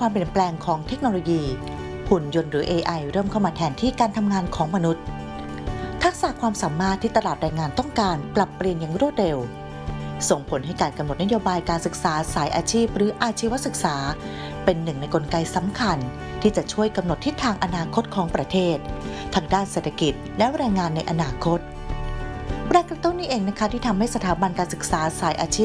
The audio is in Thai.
ความเปลี่ยนแปลงของเทคโนโลยีหุ่นยนต์หรือ AI เริ่มเข้ามาแทนที่การทำงานของมนุษย์ทักษะความสามารถที่ตลาดแรงงานต้องการปรับเปลี่ยนอย่างรวดเร็วส่งผลให้การกำหนดนโยบายการศึกษาสายอาชีพหรืออาชีวศึกษาเป็นหนึ่งในกลไกสำคัญที่จะช่วยกำหนดทิศทางอนาคตของประเทศทางด้านเศรษฐกิจและแรงงานในอนาคตแรงกระตุ้นนี้เองนะคะที่ทำให้สถาบันการศึกษาสายอาชีพ